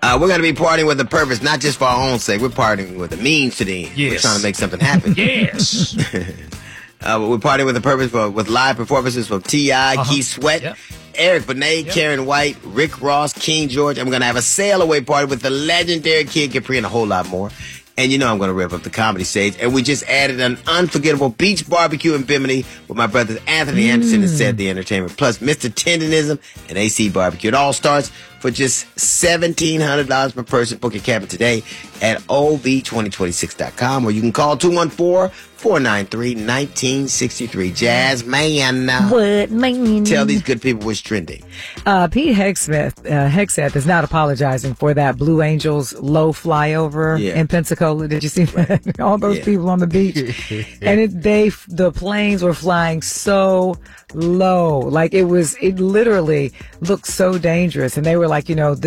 We're going to be partying with a purpose, not just for our own sake. We're partying with a means to the end. Yes. We're trying to make something happen. Yes. We're partying with a purpose with live performances from T.I., Keith Sweat, Yep. Eric Benet, Karen White, Rick Ross, King George. And we're going to have a sail-away party with the legendary Kid Capri and a whole lot more. And you know I'm going to rip up the comedy stage. And we just added an unforgettable beach barbecue in Bimini with my brothers Anthony Anderson and Said the Entertainment, plus Mr. Tendonism and AC Barbecue. It all starts for just $1,700 per person. Book your cabin today at OV2026.com, or you can call 214-493-1963. Jazz man. What, man? Tell these good people what's trending. Pete Hegseth is not apologizing for that Blue Angels low flyover in Pensacola. Did you see that? All those people on the beach. And the planes were flying so low. Like it literally looked so dangerous. And they were like,